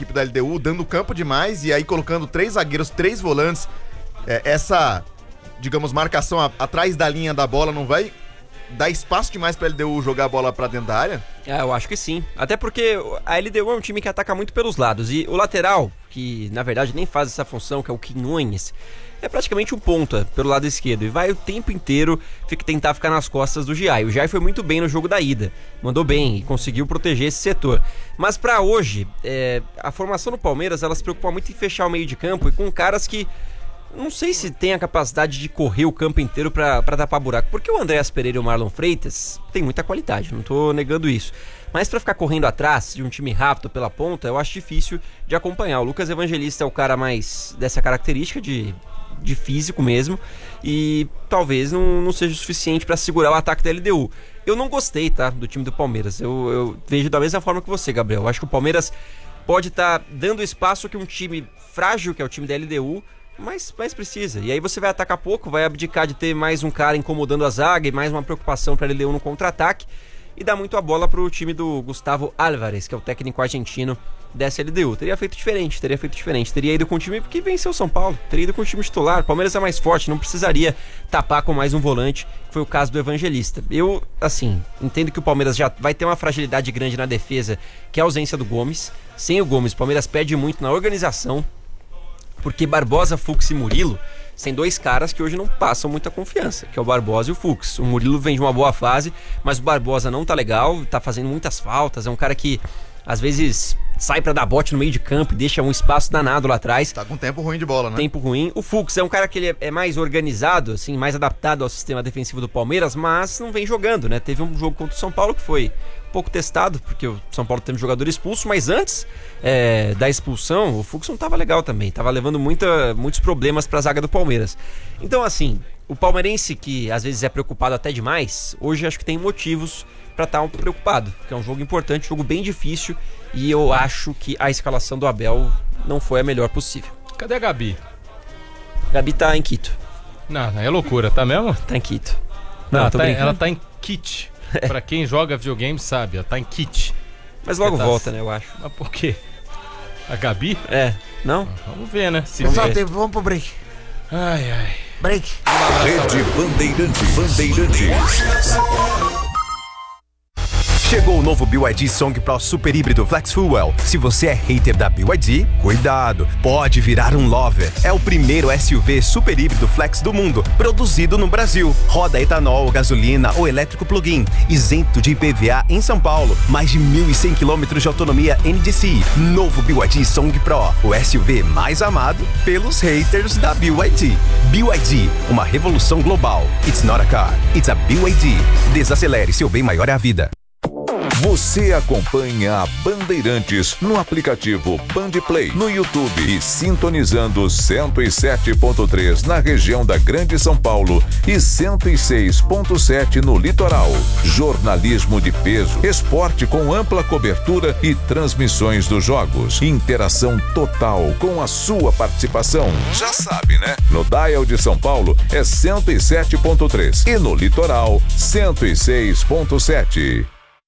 equipe da LDU, dando campo demais e aí colocando 3 zagueiros, 3 volantes. Essa, digamos, marcação atrás da linha da bola não vai dar espaço demais pra LDU jogar a bola pra dentro da área? Eu acho que sim. Até porque a LDU é um time que ataca muito pelos lados. E o lateral, que na verdade nem faz essa função, que é o Quinones, é praticamente um ponta pelo lado esquerdo. E vai o tempo inteiro tentar ficar nas costas do Giai. O Giai foi muito bem no jogo da ida. Mandou bem e conseguiu proteger esse setor. Mas pra hoje, a formação do Palmeiras, ela se preocupa muito em fechar o meio de campo e com caras que não sei se tem a capacidade de correr o campo inteiro pra tapar buraco, porque o Andréas Pereira e o Marlon Freitas tem muita qualidade, não tô negando isso, mas pra ficar correndo atrás de um time rápido pela ponta, eu acho difícil de acompanhar. O Lucas Evangelista é o cara mais dessa característica de físico mesmo, e talvez não seja o suficiente pra segurar o ataque da LDU. Eu não gostei, tá, do time do Palmeiras, eu vejo da mesma forma que você, Gabriel. Eu acho que o Palmeiras pode estar dando espaço que um time frágil, que é o time da LDU, mas precisa. E aí você vai atacar pouco, vai abdicar de ter mais um cara incomodando a zaga e mais uma preocupação para ele no contra-ataque, e dá muito a bola pro time do Gustavo Álvares, que é o técnico argentino dessa LDU. Teria feito diferente. Teria ido com o time que venceu o São Paulo, teria ido com o time titular. O Palmeiras é mais forte, não precisaria tapar com mais um volante, que foi o caso do Evangelista. Eu, assim, entendo que o Palmeiras já vai ter uma fragilidade grande na defesa, que é a ausência do Gomes. Sem o Gomes, o Palmeiras perde muito na organização, porque Barbosa, Fux e Murilo são 2 caras que hoje não passam muita confiança, que é o Barbosa e o Fux. O Murilo vem de uma boa fase, mas o Barbosa não tá legal, tá fazendo muitas faltas, é um cara que às vezes sai pra dar bote no meio de campo e deixa um espaço danado lá atrás. Tá com tempo ruim de bola, né? Tempo ruim. O Fux é um cara que ele é mais organizado, assim, mais adaptado ao sistema defensivo do Palmeiras, mas não vem jogando, né? Teve um jogo contra o São Paulo que foi um pouco testado, porque o São Paulo teve um jogador expulso, mas antes da expulsão, o Fux não tava legal também, tava levando muitos problemas pra zaga do Palmeiras. Então, assim, o palmeirense, que às vezes é preocupado até demais, hoje acho que tem motivos pra estar preocupado, que é um jogo importante, um jogo bem difícil, e eu acho que a escalação do Abel não foi a melhor possível. Cadê a Gabi? Gabi tá em Quito. Não, é loucura, tá mesmo? Tá em Quito. Não, ela tá em kit. Pra quem joga videogame sabe, ela tá em kit. Mas logo volta, né, eu acho. Mas por quê? A Gabi? Não? Vamos ver, né? Vamos pro break. Ai. Break. Rede Bandeirantes. Chegou o novo BYD Song Pro Super Híbrido Flex Fuel. Se você é hater da BYD, cuidado, pode virar um lover. É o primeiro SUV super híbrido flex do mundo, produzido no Brasil. Roda etanol, gasolina ou elétrico plug-in, isento de IPVA em São Paulo. Mais de 1.100 km de autonomia NDCi. Novo BYD Song Pro, o SUV mais amado pelos haters da BYD. BYD, uma revolução global. It's not a car, it's a BYD. Desacelere, seu bem maior é a vida. Você acompanha a Bandeirantes no aplicativo Bandplay, no YouTube e sintonizando 107.3 na região da Grande São Paulo e 106.7 no litoral. Jornalismo de peso, esporte com ampla cobertura e transmissões dos jogos. Interação total com a sua participação. Já sabe, né? No dial de São Paulo é 107.3 e no litoral 106.7.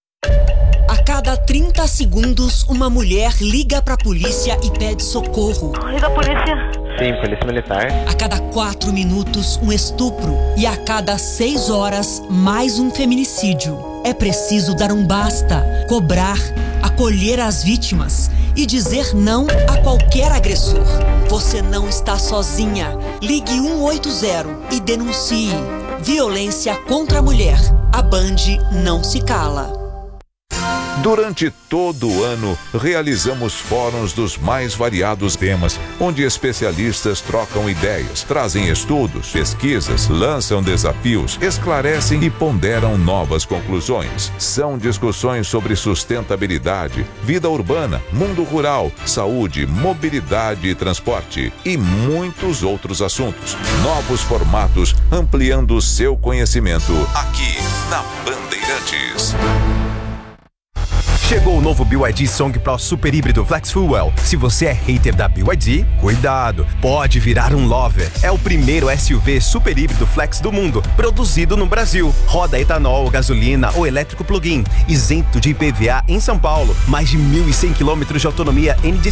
A cada 30 segundos, uma mulher liga pra polícia e pede socorro. Liga a polícia. Sim, polícia militar. A cada 4 minutos, um estupro. E a cada 6 horas, mais um feminicídio. É preciso dar um basta, cobrar, acolher as vítimas e dizer não a qualquer agressor. Você não está sozinha. Ligue 180 e denuncie. Violência contra a mulher. A Band não se cala. Durante todo o ano, realizamos fóruns dos mais variados temas, onde especialistas trocam ideias, trazem estudos, pesquisas, lançam desafios, esclarecem e ponderam novas conclusões. São discussões sobre sustentabilidade, vida urbana, mundo rural, saúde, mobilidade e transporte e muitos outros assuntos. Novos formatos ampliando o seu conhecimento aqui na Bandeirantes. Chegou o novo BYD Song Pro Super Híbrido Flex Fuel. Se você é hater da BYD, cuidado, pode virar um lover. É o primeiro SUV super híbrido flex do mundo, produzido no Brasil. Roda etanol, gasolina ou elétrico plug-in, isento de IPVA em São Paulo. Mais de 1.100 km de autonomia NDCi.